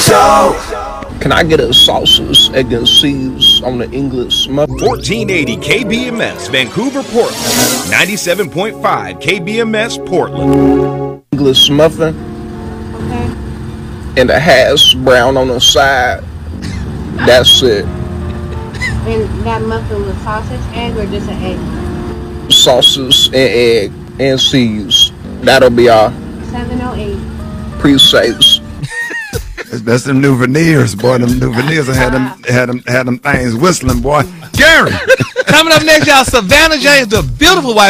Can I get a sausage, egg and cheese on the English muffin? 1480 KBMS, Vancouver, Portland. 97.5 KBMS, Portland. English muffin. Okay. And a hash brown on the side. That's it. And that muffin with sausage, egg, or just an egg? Sausage and egg and cheese. That'll be all. 708. Appreciate. That's them new veneers, boy. Them new veneers had them things whistling, boy. Gary. Coming up next, y'all, Savannah James, the beautiful wife